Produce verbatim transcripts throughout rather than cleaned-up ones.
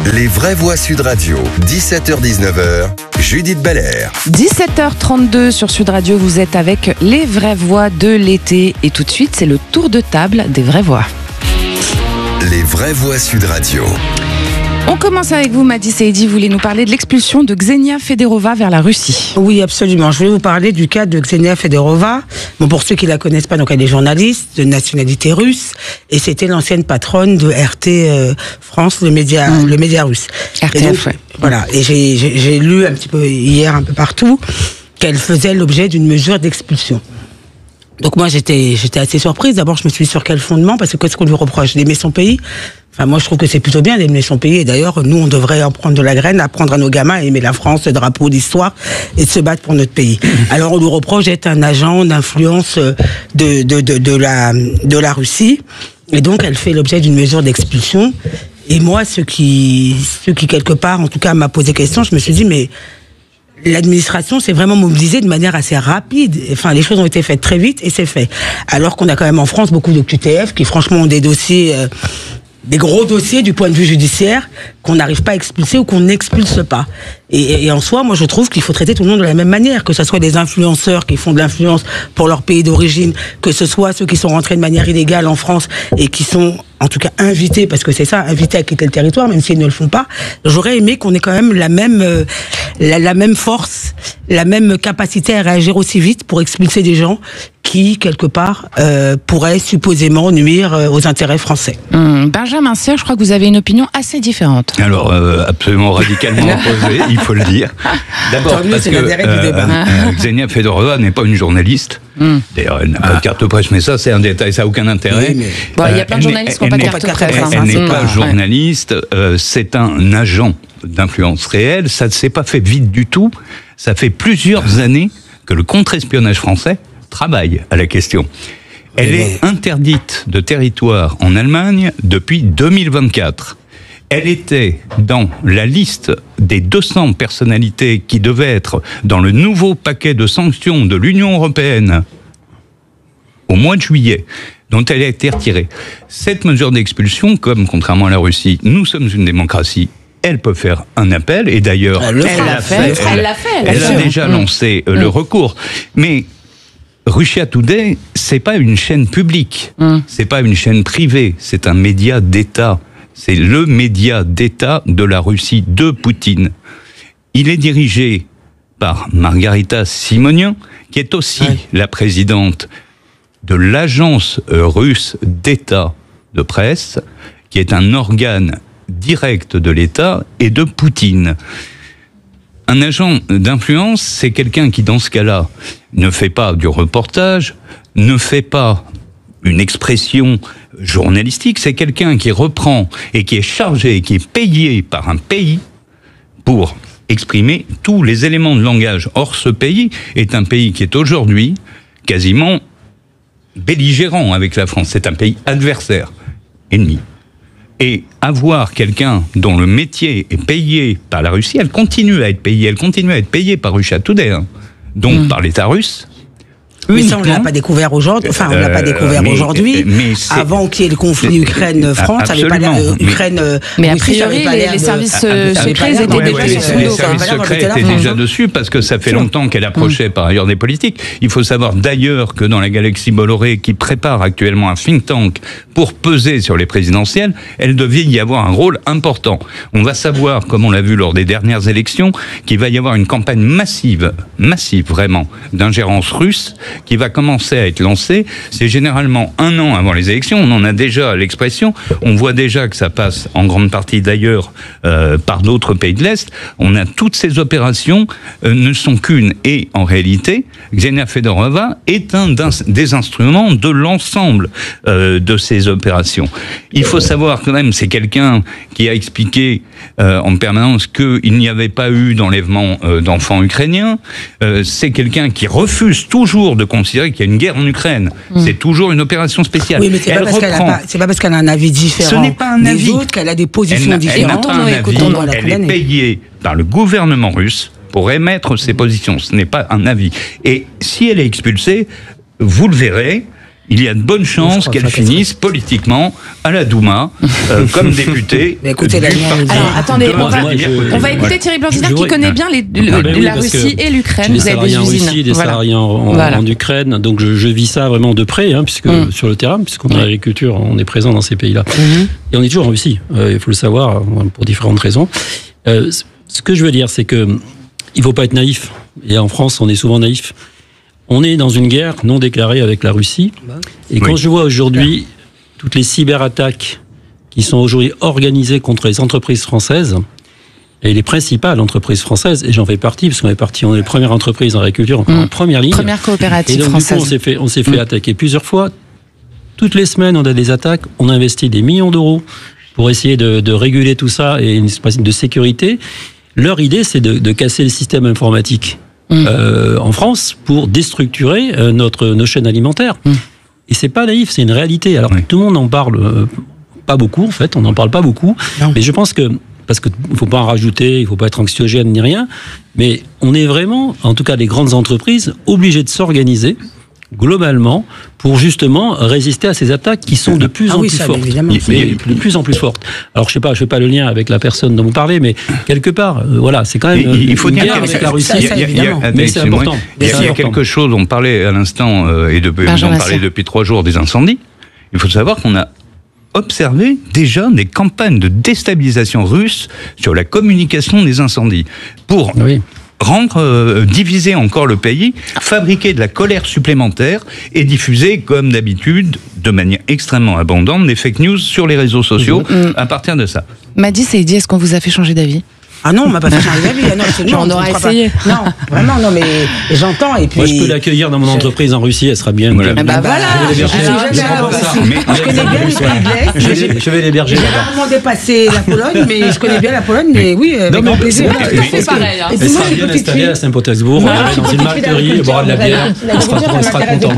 Les vraies voix Sud Radio, dix-sept heures dix-neuf heures, Judith Belair. dix-sept heures trente-deux sur Sud Radio, vous êtes avec les vraies voix de l'été. Et tout de suite, c'est le tour de table des vraies voix. Les vraies voix Sud Radio. On commence avec vous, Madi Saïdi. Vous voulez nous parler de l'expulsion de Ksenia Federova vers la Russie. Oui, absolument. Je voulais vous parler du cas de Ksenia Federova. Bon, pour ceux qui la connaissent pas, donc elle est journaliste de nationalité russe et c'était l'ancienne patronne de R T euh, France, le média, mmh. le média russe. R T F, donc, ouais. Voilà. Et j'ai, j'ai, j'ai lu un petit peu hier, un peu partout, qu'elle faisait l'objet d'une mesure d'expulsion. Donc moi, j'étais, j'étais assez surprise. D'abord, je me suis dit sur quel fondement, parce que qu'est-ce qu'on lui reproche d'aimer son pays? Enfin, moi, je trouve que c'est plutôt bien d'aimer son pays. Et d'ailleurs, nous, on devrait en prendre de la graine, apprendre à nos gamins à aimer la France, le drapeau, l'histoire, et de se battre pour notre pays. Alors, on lui reproche d'être un agent d'influence de, de, de, de, la, de la Russie. Et donc, elle fait l'objet d'une mesure d'expulsion. Et moi, ce qui, ce qui, quelque part, en tout cas, m'a posé question, je me suis dit, mais l'administration s'est vraiment mobilisée de manière assez rapide. Enfin, les choses ont été faites très vite et c'est fait. Alors qu'on a quand même en France beaucoup de Q T F qui, franchement, ont des dossiers... Euh, des gros dossiers du point de vue judiciaire qu'on n'arrive pas à expulser ou qu'on n'expulse pas. Et, et en soi, moi, je trouve qu'il faut traiter tout le monde de la même manière, que ce soit des influenceurs qui font de l'influence pour leur pays d'origine, que ce soit ceux qui sont rentrés de manière illégale en France et qui sont, en tout cas, invités, parce que c'est ça, invités à quitter le territoire, même s'ils ne le font pas. J'aurais aimé qu'on ait quand même la même, euh, la, la même force, la même capacité à réagir aussi vite pour expulser des gens qui, quelque part, euh, pourraient supposément nuire euh, aux intérêts français. Hum, Benjamin Serre, je crois que vous avez une opinion assez différente. Alors, euh, absolument radicalement opposée, il faut le dire. D'abord, mieux, parce c'est que l'intérêt du débat. euh, Ksenia Federova n'est pas une journaliste. Hum. D'ailleurs, elle n'a pas de carte presse, mais ça, c'est un détail, ça n'a aucun intérêt. Oui, mais... bon, il y a plein de journalistes qui n'ont pas de carte presse. Elle, hein, elle n'est c'est pas pas, journaliste, ouais. euh, c'est un agent d'influence réelle. Ça ne s'est pas fait vite du tout. Ça fait plusieurs années que le contre-espionnage français travaille à la question. Elle est interdite de territoire en Allemagne depuis deux mille vingt-quatre. Elle était dans la liste des deux cents personnalités qui devaient être dans le nouveau paquet de sanctions de l'Union européenne au mois de juillet, dont elle a été retirée. Cette mesure d'expulsion, comme contrairement à la Russie, nous sommes une démocratie, elle peut faire un appel, et d'ailleurs, elle l'a fait. Elle l'a fait. Elle, elle a déjà lancé mmh. le recours. Mais Russia Today, c'est pas une chaîne publique, mmh. c'est pas une chaîne privée, c'est un média d'État. C'est le média d'État de la Russie de Poutine. Il est dirigé par Margarita Simonian, qui est aussi ouais. la présidente de l'agence russe d'État de presse, qui est un organe direct de l'État et de Poutine. Un agent d'influence, c'est quelqu'un qui, dans ce cas-là, ne fait pas du reportage, ne fait pas une expression journalistique, c'est quelqu'un qui reprend et qui est chargé, qui est payé par un pays pour exprimer tous les éléments de langage. Or, ce pays est un pays qui est aujourd'hui quasiment belligérant avec la France. C'est un pays adversaire, ennemi. Et avoir quelqu'un dont le métier est payé par la Russie, elle continue à être payée, elle continue à être payée par Russia Today, hein, donc mmh. par l'État russe. Mais ça, on ne l'a pas découvert aujourd'hui. Enfin, on ne l'a pas découvert euh, mais, aujourd'hui. Mais Avant qu'il y ait le conflit Ukraine-France, ça n'avait pas l'air. Euh, Ukraine. Mais a priori, les, les services de... secrets étaient ouais, déjà ouais, sur Les services secrets étaient déjà dessus parce que ça fait longtemps qu'elle approchait par ailleurs des politiques. Il faut savoir d'ailleurs que dans la galaxie Bolloré, qui prépare actuellement un think tank pour peser sur les présidentielles, elle devait y avoir un rôle important. On va savoir, comme on l'a vu lors des dernières élections, qu'il va y avoir une campagne massive, massive vraiment, d'ingérence russe qui va commencer à être lancée. C'est généralement un an avant les élections. On en a déjà l'expression. On voit déjà que ça passe en grande partie d'ailleurs euh, par d'autres pays de l'Est. On a toutes ces opérations euh, ne sont qu'une. Et en réalité, Ksenia Federova est un des instruments de l'ensemble euh, de ces opérations. Il faut savoir quand même, c'est quelqu'un qui a expliqué euh, en permanence qu'il n'y avait pas eu d'enlèvement euh, d'enfants ukrainiens. Euh, c'est quelqu'un qui refuse toujours de considérer qu'il y a une guerre en Ukraine. Mmh. C'est toujours une opération spéciale. Oui, mais c'est, pas parce, qu'elle a pas, c'est pas parce qu'elle a un avis différent. Ce n'est pas un avis. Autres, qu'elle a des positions elle différentes. Elle n'a pas un avis. Elle est payée par le gouvernement russe pour émettre ses positions. Ce n'est pas un avis. Et si elle est expulsée, vous le verrez, il y a de bonnes chances qu'elle finisse politiquement à la Douma, euh, comme députée. Mais écoutez, la Alors, attendez, on va, moi, je, on va écouter Thierry Blanchiner qui je, connaît je, bien les, le, ah, ben oui, la Russie et l'Ukraine. Des Vous avez des salariés en usines. Russie, des voilà. salariés en, Voilà. en Ukraine. Donc, je, je vis ça vraiment de près, hein, puisque mm. sur le terrain, puisqu'on est en agriculture, on est présent dans ces pays-là. Mm-hmm. Et on est toujours en Russie. Euh, il faut le savoir, pour différentes raisons. Euh, ce que je veux dire, c'est que il ne faut pas être naïf. Et en France, on est souvent naïf. On est dans une guerre non déclarée avec la Russie. Et quand oui. je vois aujourd'hui toutes les cyberattaques qui sont aujourd'hui organisées contre les entreprises françaises, et les principales entreprises françaises, et j'en fais partie, parce qu'on est parti, on est la première entreprise en agriculture, mmh. en première ligne. Première coopérative et donc, française. Du coup, on s'est fait, on s'est fait mmh. attaquer plusieurs fois. Toutes les semaines, on a des attaques. On a investi des millions d'euros pour essayer de, de réguler tout ça et une espèce de sécurité. Leur idée, c'est de, de casser le système informatique. Mmh. Euh, en France pour déstructurer euh, notre, nos chaînes alimentaires. Mmh. Et c'est pas naïf, c'est une réalité. Alors oui. tout le monde en parle euh, pas beaucoup, en fait, on n'en parle pas beaucoup. Non. Mais je pense que, parce qu'il ne faut pas en rajouter, il ne faut pas être anxiogène ni rien, mais on est vraiment, en tout cas les grandes entreprises, obligées de s'organiser globalement pour justement résister à ces attaques qui sont de plus ah en oui, plus ça, fortes. Mais de plus en plus fortes. Alors je sais pas, je fais pas le lien avec la personne dont vous parlez, mais quelque part, euh, voilà, c'est quand même il, il faut une dire guerre avec la Russie. Il y a, il y a, mais c'est important. Il y a, il y a quelque chose, on parlait à l'instant euh, et depuis, vous en parlez depuis trois jours des incendies. Il faut savoir qu'on a observé déjà des campagnes de déstabilisation russe sur la communication des incendies pour oui. rendre, euh, diviser encore le pays, fabriquer de la colère supplémentaire et diffuser, comme d'habitude, de manière extrêmement abondante, des fake news sur les réseaux sociaux mmh. à partir de ça. Madi Saïdi, est-ce qu'on vous a fait changer d'avis ? Ah non, on m'a pas fait changer d'avis. Ah non, c'est non, on aura essayé. Pas. Non, vraiment, non, mais j'entends et puis. Moi, je peux l'accueillir dans mon entreprise en Russie, elle sera bien. Voilà. Ah bah voilà. Je vais l'héberger. J'ai rarement dépassé la Pologne, mais je connais bien la Pologne, mais oui, avec grand plaisir. C'est pareil. Elle sera bien installée à Saint-Pétersbourg, dans une malterie, elle boira de la bière, elle sera contente.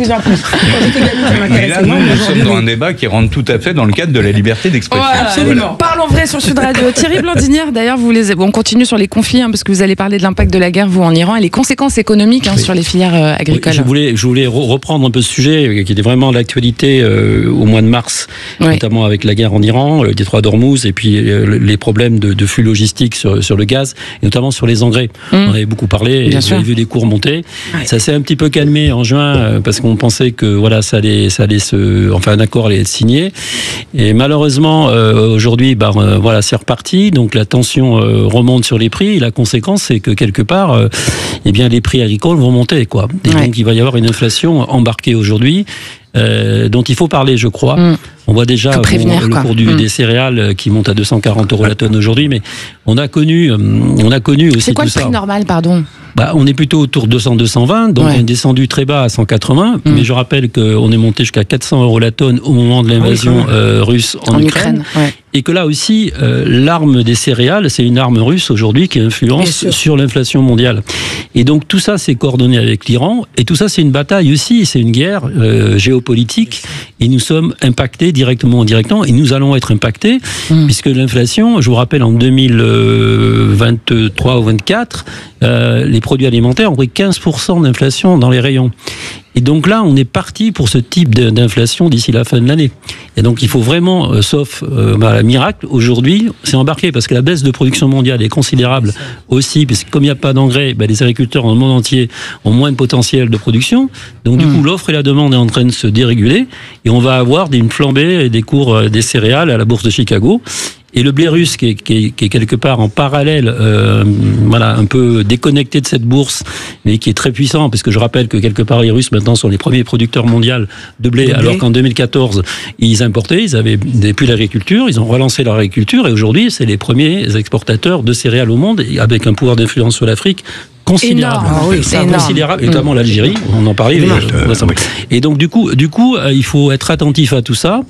Mais là, nous sommes dans un débat qui rentre tout à fait dans le cadre de la liberté d'expression. Absolument. Parlons vrai sur Sud Radio. Thierry Blanchiner, d'ailleurs, vous les on continue sur les conflits, hein, parce que vous allez parler de l'impact de la guerre, vous, en Iran, et les conséquences économiques hein, oui. sur les filières euh, agricoles. Oui, je voulais, je voulais reprendre un peu ce sujet, qui était vraiment l'actualité euh, au mois de mars, oui. notamment avec la guerre en Iran, le détroit d'Ormuz, et puis euh, les problèmes de, de flux logistiques sur, sur le gaz, et notamment sur les engrais. Mmh. On avait beaucoup parlé, et vous avez vu les cours monter. Ouais. Ça s'est un petit peu calmé en juin, euh, parce qu'on pensait que voilà, ça allait, ça allait se, enfin, un accord allait être signé. Et malheureusement, euh, aujourd'hui, bah, euh, voilà, c'est reparti, donc la tension euh, remonte sur les prix. La conséquence, c'est que quelque part, euh, eh bien, les prix agricoles vont monter, quoi. Et ouais. donc, il va y avoir une inflation embarquée aujourd'hui, euh, dont il faut parler, je crois. Mm. On voit déjà bon, le quoi. cours du, mm. des céréales qui monte à deux cent quarante euros la tonne aujourd'hui, mais on a connu, on a connu aussi tout ça. C'est quoi le prix normal, pardon ? Bah, on est plutôt autour de deux cents à deux cent vingt, donc ouais. on est descendu très bas à cent quatre-vingts, mm. mais je rappelle qu'on est monté jusqu'à quatre cents euros la tonne au moment de l'invasion oui, euh, russe en, en Ukraine, Ukraine ouais. et que là aussi, euh, l'arme des céréales, c'est une arme russe aujourd'hui qui influence sur l'inflation mondiale. Et donc tout ça, c'est coordonné avec l'Iran, et tout ça, c'est une bataille aussi, c'est une guerre euh, géopolitique, et nous sommes impactés directement ou indirectement, et nous allons être impactés, mm. puisque l'inflation, je vous rappelle, en deux mille vingt-trois ou vingt-quatre, euh, les produits alimentaires ont pris quinze pour cent d'inflation dans les rayons. Et donc là, on est parti pour ce type d'inflation d'ici la fin de l'année. Et donc il faut vraiment, euh, sauf euh, bah, miracle, aujourd'hui, c'est embarqué, parce que la baisse de production mondiale est considérable aussi, parce que comme il n'y a pas d'engrais, bah, les agriculteurs dans le monde entier ont moins de potentiel de production. Donc du mmh. coup, l'offre et la demande est en train de se déréguler, et on va avoir une flambée des cours euh, des céréales à la bourse de Chicago. Et le blé russe, qui est, qui est, qui est quelque part en parallèle, euh, voilà, un peu déconnecté de cette bourse, mais qui est très puissant, parce que je rappelle que quelque part les Russes maintenant sont les premiers producteurs mondiaux de blé, de blé. Alors qu'en deux mille quatorze, ils importaient, ils avaient plus d'agriculture, ils ont relancé leur agriculture, et aujourd'hui, c'est les premiers exportateurs de céréales au monde, avec un pouvoir d'influence sur l'Afrique considérable, ah oui, c'est considérable, énorme. Notamment l'Algérie, on en parlait. Euh, et donc du coup, du coup, il faut être attentif à tout ça.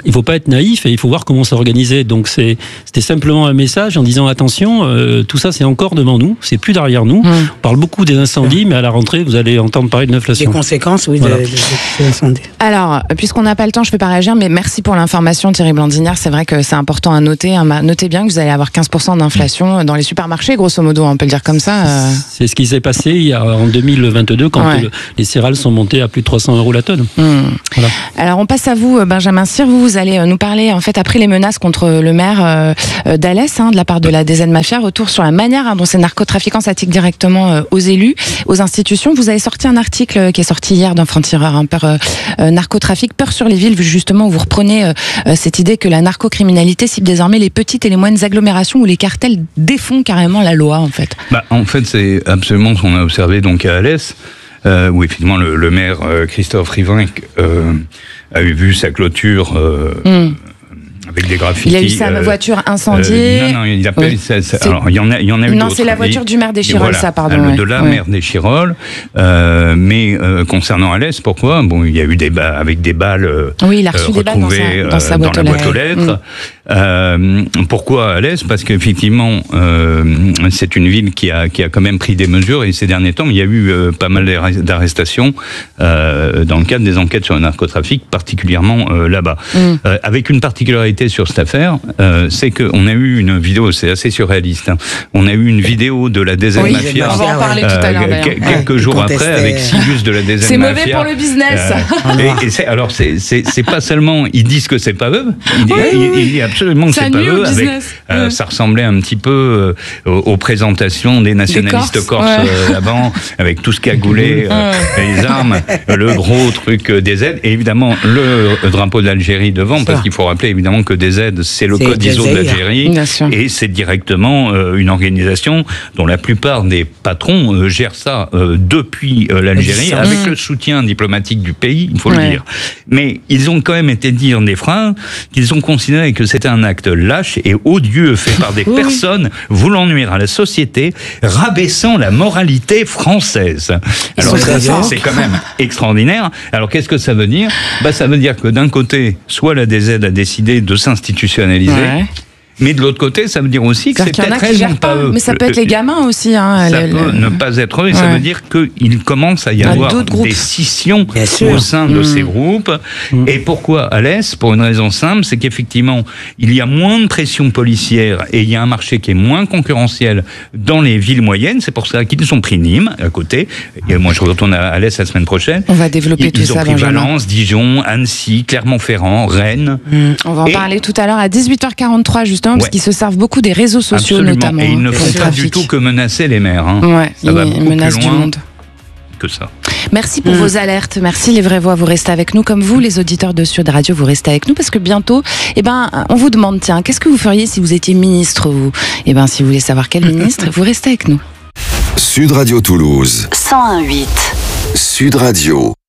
il faut pas être naïf et il faut voir comment s'organiser. Donc c'est, c'était simplement un message en disant attention, euh, tout ça c'est encore devant nous, c'est plus derrière nous. Mmh. On parle beaucoup des incendies, mais à la rentrée vous allez entendre parler de l'inflation. Les conséquences, oui, voilà. de, de, de, de l'incendie. Alors, puisqu'on n'a pas le temps, je ne peux pas réagir, mais merci pour l'information, Thierry Blandinière. C'est vrai que c'est important à noter. Hein. Notez bien que vous allez avoir quinze pour cent d'inflation dans les supermarchés, grosso modo, on peut le dire comme ça. Euh... C'est ce qui s'est passé il y a, en deux mille vingt-deux, quand ouais. le, les céréales sont montées à plus de trois cents euros la tonne. Mmh. Voilà. Alors, on passe à vous, Benjamin Cyr. Vous, vous allez nous parler, en fait, après les menaces contre le maire euh, d'Alès, hein, de la part de la D Z Mafia, retour sur la manière hein, dont ces narcotrafiquants s'attaquent directement euh, aux élus, aux institutions. Vous avez sorti un article qui est sorti hier d'un franc-tireur, hein, peur euh, narcotrafic, peur sur les villes, justement, où vous reprenez euh, cette idée que la narcocriminalité cible désormais les petites et les moyennes agglomérations où les cartels défont carrément la loi, en fait. Bah, en fait, c'est absolument ce qu'on a observé donc à Alès, euh, où effectivement le, le maire euh, Christophe Rivinc euh, a eu vu sa clôture euh, mm. avec des graffitis. Il a eu sa euh, voiture incendiée. Euh, non, non, il a pas. Oui. Ça, ça, alors, il y en a, il y en a eu non, d'autres. Non, c'est la voiture du maire d'Échirolles, voilà, ça, pardon. De ouais. la ouais. maire d'Échirolles. Euh, mais euh, concernant Alès, pourquoi ? Bon, il y a eu des ba- avec des balles. Euh, oui, il a reçu euh, des balles dans sa, dans sa boîte, dans la boîte aux lettres. Mmh. Euh, pourquoi Alès ? Parce qu'effectivement, euh, c'est une ville qui a qui a quand même pris des mesures et ces derniers temps, il y a eu euh, pas mal d'arrestations euh, dans le cadre des enquêtes sur le narcotrafic, particulièrement euh, là-bas. Mmh. Euh, avec une particularité sur cette affaire, euh, c'est qu'on a eu une vidéo, c'est assez surréaliste. Hein, on a eu une vidéo de la D Z oui, Mafia. On va en parler euh, tout à l'heure. Quelques ouais, jours après, avec Silus de la D Z c'est Mafia. C'est mauvais pour le business. Euh, et, et c'est, alors c'est, c'est, c'est pas seulement ils disent que c'est pas eux, ils disent, oui, oui, oui. Ils, ils, absolument que c'est pas eux. Avec, euh, ouais. Ça ressemblait un petit peu euh, aux, aux présentations des nationalistes des corses, corses ouais. euh, là-bas, avec tout ce cagoulé, euh, les armes, le gros truc euh, des Z, et évidemment le drapeau d'Algérie devant, ça. Parce qu'il faut rappeler évidemment que des Z, c'est le c'est code I S O de l'Algérie, et c'est directement euh, une organisation dont la plupart des patrons euh, gèrent ça euh, depuis euh, l'Algérie, avec mmh. le soutien diplomatique du pays, il faut ouais. le dire. Mais ils ont quand même été dire des phrases qu'ils ont considéré que c'était un acte lâche et odieux fait par des oui. personnes voulant nuire à la société, rabaissant la moralité française. Alors ça, ça c'est quand même extraordinaire. Alors qu'est-ce que ça veut dire ? Bah ça veut dire que d'un côté, soit la D Z a décidé de s'institutionnaliser. Ouais. Mais de l'autre côté, ça veut dire aussi que c'est peut-être réellement pas eux. Mais ça peut être les gamins aussi. Hein, ça le, peut le... ne pas être eux, et ouais. ça veut dire qu'il commence à y avoir des scissions au sein mmh. de ces groupes. Mmh. Et pourquoi Alès ? Pour une raison simple, c'est qu'effectivement, il y a moins de pression policière et il y a un marché qui est moins concurrentiel dans les villes moyennes. C'est pour ça qu'ils ont pris Nîmes, à côté. Et moi, je retourne à Alès la semaine prochaine. On va développer ils, tout ils ça, ont pris Benjamin. Valence, Dijon, Annecy, Clermont-Ferrand, Rennes. Mmh. On va en et... parler tout à l'heure à dix-huit heures quarante-trois, justement. Ouais. Parce qu'ils se servent beaucoup des réseaux sociaux, absolument. Notamment. Et ils ne font pas du tout que menacer les maires. Hein. Ouais, ça va beaucoup menace plus loin du monde. Que ça. Merci pour mmh. vos alertes. Merci les vraies voix. Vous restez avec nous, comme vous, les auditeurs de Sud Radio, vous restez avec nous parce que bientôt, eh ben, on vous demande, tiens, qu'est-ce que vous feriez si vous étiez ministre, vous ? Eh ben, si vous voulez savoir quel ministre, vous restez avec nous. Sud Radio Toulouse. cent un virgule huit. Sud Radio.